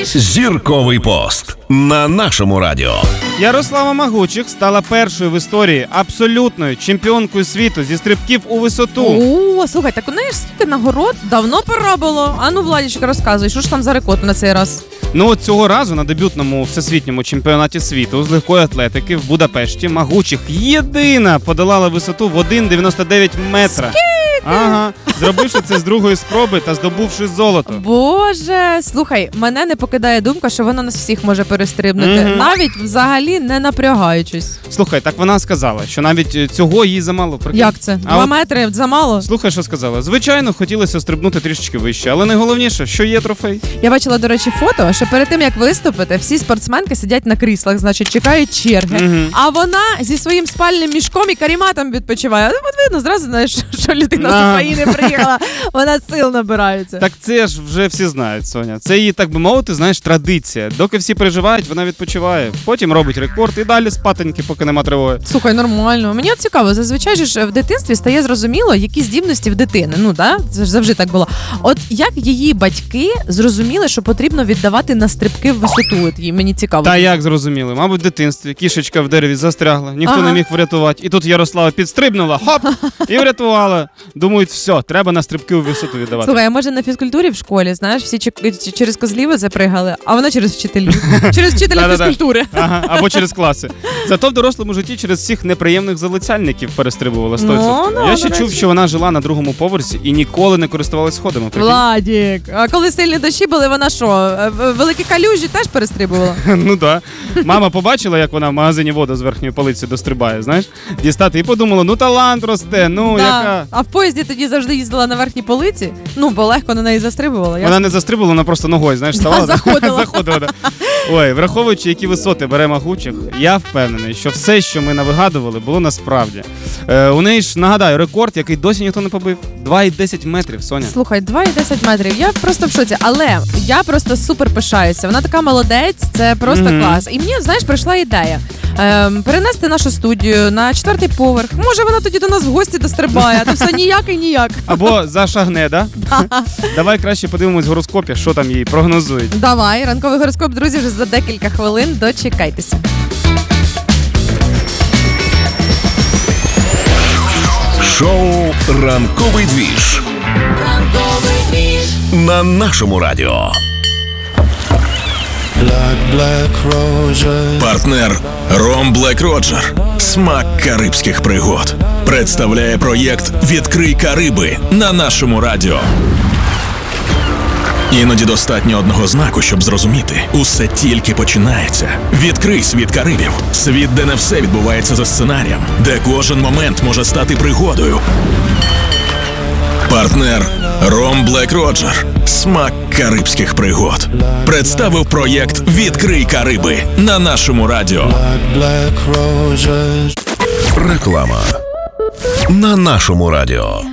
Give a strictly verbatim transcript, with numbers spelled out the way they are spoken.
Зірковий пост на нашому радіо. Ярослава Магучих стала першою в історії абсолютною чемпіонкою світу зі стрибків у висоту. О, слухай, так у неї ж стільки нагород, давно пора було. А ну, Владічка, розказуй, що ж там за рекорд на цей раз? Ну от цього разу на дебютному всесвітньому чемпіонаті світу з легкої атлетики в Будапешті Магучих єдина подолала висоту в один дев'яносто дев'ять метра. Ага, зробивши це з другої спроби та здобувши золото. Боже, слухай, мене не покидає думка, що вона нас всіх може перестрибнути, Мгм. навіть взагалі не напрягаючись. Слухай, так вона сказала, що навіть цього їй замало. Прикинь. Як це? А Два от- метри замало? Слухай, що сказала. Звичайно, хотілося стрибнути трішечки вище, але найголовніше, що є трофей. Я бачила, до речі, фото, що перед тим, як виступити, всі спортсменки сидять на кріслах, значить, чекають черги. Мгм. А вона зі своїм спальним мішком і каріматом відпочиває. Ну, от видно, зразу знаєш, що людина А. з України приїхала, вона сил набирається. Так це ж вже всі знають, Соня. Це її, так би мовити, знаєш, традиція. Доки всі переживають, вона відпочиває. Потім робить рекорд і далі спатеньки, поки нема тривоги. Слухай, нормально. Мені от цікаво, зазвичай же ж в дитинстві стає зрозуміло, які здібності в дитини. Ну, да? Це ж завжди так було. От як її батьки зрозуміли, що потрібно віддавати на стрибки в висоту? От їй мені цікаво. Та як зрозуміли? Мабуть, в дитинстві кішечка в дереві застрягла, ніхто Ага. не міг врятувати. І тут Ярослава підстрибнула, хоп, і врятувала. Думають, все, треба на стрибки у висоту віддавати. Слухай, а може на фізкультурі в школі, знаєш, всі чек- через козлів запригали, а вона через вчителів. Через вчителя Да-да-да. фізкультури. Ага, або через класи. Зато в дорослому житті через всіх неприємних залицяльників перестрибувала сто відсотків. Ну, ну, Я ще до чув, речі. що вона жила на другому поверсі і ніколи не користувалась сходами. Прикинь? Владік, а коли сильні дощі були, вона що, е, в- великі калюжі теж перестрибувала? Ну так. Да. Мама побачила, як вона в магазині воду з верхньої полиці дострибає, знаєш, дістати, і подумала, ну талант росте, ну Да. яка. А в поїзді тоді завжди їздила на верхній полиці, ну, бо легко на неї застрибувала. Я Вона не застрибувала, вона просто ногою, знаєш, ставала. заходила. Заходила, да. Ой, враховуючи, які висоти бере Магучих, я впевнений, що все, що ми навигадували, було насправді. Е, у неї ж, нагадаю, рекорд, який досі ніхто не побив. два і десять метрів, Соня. Слухай, два і десять метрів. Я просто в шоці. Але я просто супер пишаюся. Вона така молодець, це просто Мгм. клас. І мені, знаєш, прийшла ідея. Ем, перенести нашу студію на четвертий поверх. Може, вона тоді до нас в гості дострибає, а то все ніяк і ніяк. Або зашагне, да? Давай краще подивимось в гороскопі, що там їй прогнозують. Давай, ранковий гороскоп, друзі, вже за декілька хвилин. Дочекайтеся. Шоу «Ранковий двіж» на нашому радіо. Black, black roses. Партнер Ром Блек Роджер. Смак карибських пригод. Представляє проєкт «Відкрий Кариби» на нашому радіо. Іноді достатньо одного знаку, щоб зрозуміти. Усе тільки починається. Відкрий світ Карибів. Світ, де не все відбувається за сценарієм. Де кожен момент може стати пригодою. Партнер Ром Блек Роджер. Смак карибських пригод. Представив проєкт «Відкрий Кариби» на нашому радіо. Black, black roses. Реклама на нашому радіо.